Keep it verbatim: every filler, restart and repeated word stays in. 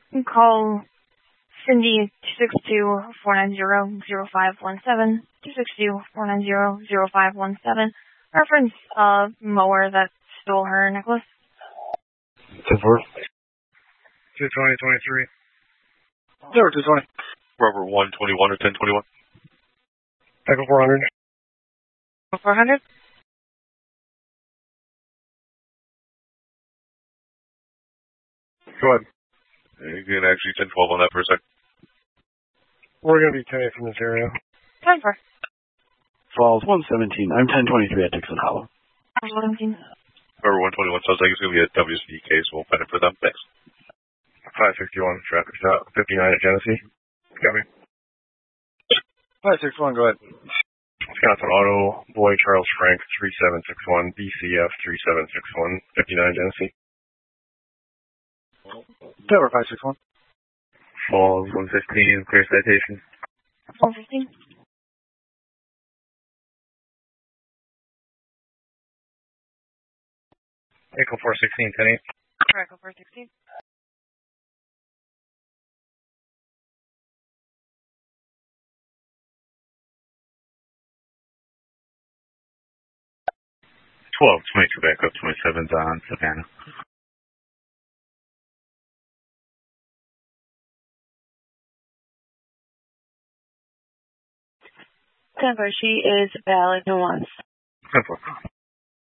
Call Cindy two six two, four nine zero, zero five one seven, two six two, four nine zero, zero five one seven. Reference a mower that stole her necklace. ten four. two twenty, twenty-three. Zero two twenty. Robert one twenty-one or ten twenty-one. Echo four hundred. four hundred? Go ahead. You can actually ten twelve on that for a sec. We're going to be ten eight from this area. ten four. Falls one seventeen. I'm ten twenty-three at Dixon Hollow. seventeen. Robert one twenty-one sounds like it's going to be a W S B case. We'll find it for them. Thanks. five sixty-one, traffic stop. fifty-nine at Genesee. Copy. five six one, go ahead. Wisconsin Auto, Boy Charles Frank, three seven six one, B C F three seven six one, fifty-nine Genesee. Tower five six one. Falls one fifteen, clear citation. one fifteen. Echo four sixteen, ten eight. Echo four sixteen. twelve, twenty-two back up, twenty-seven's on Savannah. ten four, she is valid nuance. ten four.